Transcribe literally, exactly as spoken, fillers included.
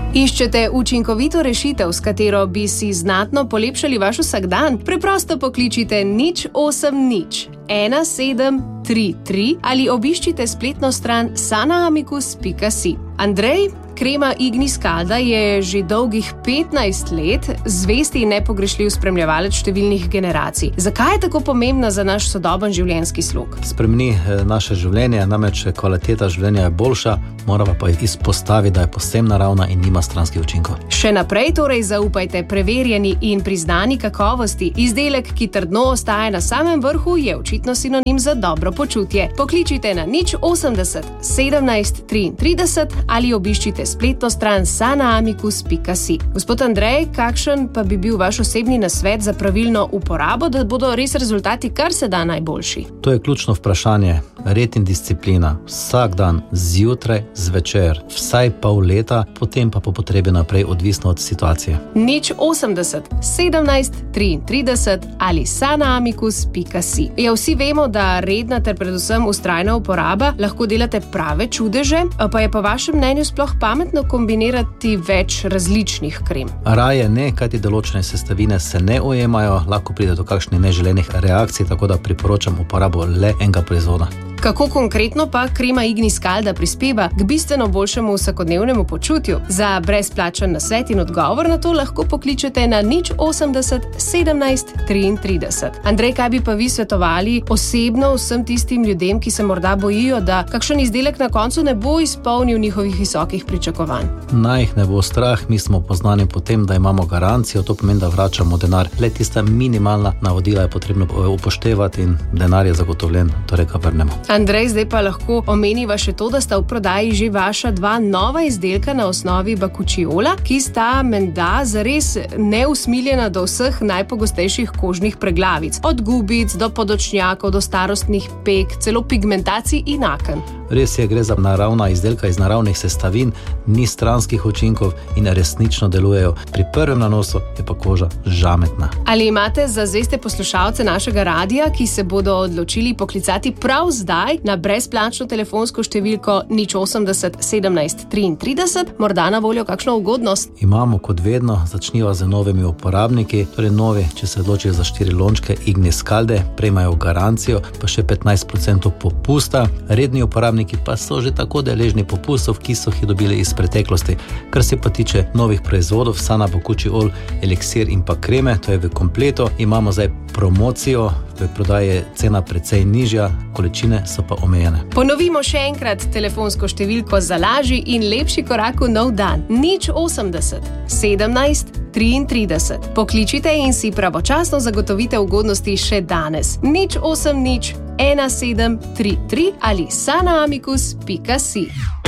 Iščete učinkovito rešitev, s katero bi si znatno polepšali vaš vsakdan? Preprosto pokličite nič osem nič ena sedem tri tri ali obiščite spletno stran sanaamicus pika si. Andrej, krema Ignis Calda je že dolgih petnajst let zvesti in nepogrešljiv spremljevalec številnih generacij. Zakaj je tako pomembna za naš sodoben življenjski slog? Spremeni naše življenje, namreč kvaliteta življenja je boljša, moramo pa izpostaviti, da je povsem naravna in nima stranskih učinkov. Še naprej torej zaupajte preverjeni in priznani kakovosti. Izdelek, ki trdno ostaja na samem vrhu, je očitno sinonim za dobro počutje. Pokličite na nič osemdeset sedemnajst triintrideset ali obiščite spletno stran sanaamicus pika si. Gospod Andrej, kakšen pa bi bil vaš osebni nasvet za pravilno uporabo, da bodo res rezultati kar se da najboljši? To je ključno vprašanje. Red in disciplina. Vsak dan, zjutraj, zvečer, vsaj pol leta, potem pa po potrebi naprej, odvisno od situacije. nič osemdeset sedemnajst triintrideset ali sanaamicus pika si. Ja, vsi vemo, da redna ter predvsem vztrajna uporaba lahko delate prave čudeže, pa je po vašem mnenju sploh pametno kombinirati več različnih krem? Raje ne, kajti določene sestavine se ne ujemajo, lahko pride do kakšnih neželenih reakcij, tako da priporočam uporabo le enega proizvoda. Kako konkretno pa krema Ignis Calda prispeva k bistveno boljšemu vsakodnevnemu počutju? Za brezplačen nasvet in odgovor na to lahko pokličete na nič osemdeset sedemnajst triintrideset. Andrej, kaj bi pa vi svetovali osebno vsem tistim ljudem, ki se morda bojijo, da kakšen izdelek na koncu ne bo izpolnil njihovih visokih pričakovanj? Naj jih ne bo strah, mi smo poznani po tem, da imamo garancijo, to pomeni, da vračamo denar. Le tista minimalna navodila je potrebno upoštevati in denar je zagotovljen, torej ga vrnemo. Andrej, zdaj pa lahko omeniva še to, da sta v prodaji že vaša dva nova izdelka na osnovi bakučiola, ki sta menda zares neusmiljena do vseh najpogostejših kožnih preglavic. Od gubic do podočnjakov, do starostnih peg, celo pigmentacij in aken. Res je, gre za naravna izdelka iz naravnih sestavin, ni stranskih učinkov in resnično delujejo. Pri prvem nanosu je pa koža žametna. Ali imate za zveste poslušalce našega radija, ki se bodo odločili poklicati prav zdaj na brezplačno telefonsko številko nič osemdeset sedemnajst triintrideset, morda na voljo kakšno ugodnost? Imamo kot vedno, začniva z novimi uporabniki, torej novi, če se odločijo za štiri lončke Ignis Calde, prejmajo garancijo, pa še petnajst procentov popusta. Redni uporabniki pa so že tako deležni popustov, ki so jih dobili iz preteklosti. Kar se pa tiče novih proizvodov, Sana bakučiol, eliksir in pa kreme, to je v kompletu. Imamo zdaj promocijo, v prodaji je cena precej nižja, količine so pa omejene. Ponovimo še enkrat telefonsko številko za lažji in lepši korak v nov dan. nič osemdeset sedemnajst triintrideset. Pokličite in si pravočasno zagotovite ugodnosti še danes. nič osem nič ena sedem tri tri ali sanaamicus pika si.